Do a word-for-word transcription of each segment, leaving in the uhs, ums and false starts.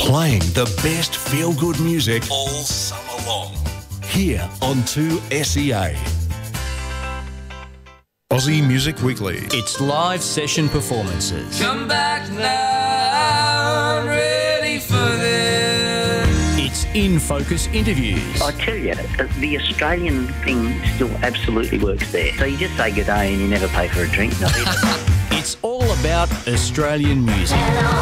Playing the best feel-good music all summer long. Here on two S E A. Aussie Music Weekly. It's live session performances. Come back now, I'm ready for this. It's in-focus interviews. I tell you, the Australian thing still absolutely works there. So you just say good day and you never pay for a drink. No, it's all about Australian music.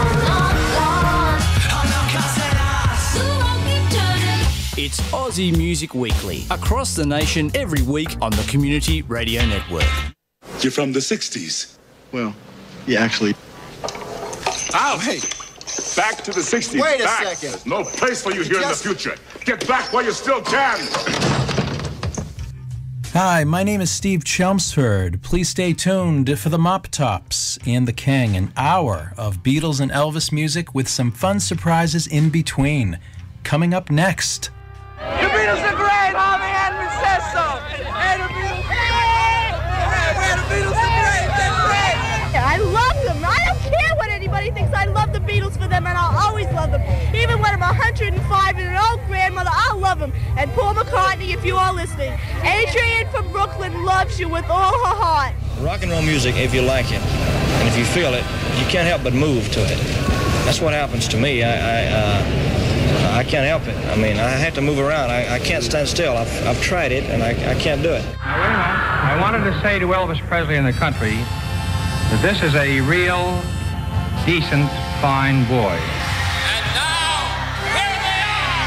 It's Aussie Music Weekly, across the nation every week on the Community Radio Network. You're from the sixties? Well, yeah, actually. Ow, hey! Back to the sixties. Wait a back. second. There's no place for you here Just... in the future. Get back while you still can! Hi, my name is Steve Chelmsford. Please stay tuned for the Mop Tops and the King, an hour of Beatles and Elvis music with some fun surprises in between. Coming up next. The Beatles are great, homie, Edmund says so. Hey, the Beatles are great. The Beatles are great, they're great. I love them. I don't care what anybody thinks. I love the Beatles for them, and I'll always love them. Even when I'm one hundred and five and an old grandmother, I'll love them. And Paul McCartney, if you are listening. Adrienne from Brooklyn loves you with all her heart. Rock and roll music, if you like it, and if you feel it, you can't help but move to it. That's what happens to me. I... I uh, I can't help it. I mean, I have to move around. I, I can't stand still. I've, I've tried it, and I, I can't do it. Now, wait a minute. I wanted to say to Elvis Presley and the country that this is a real, decent, fine boy.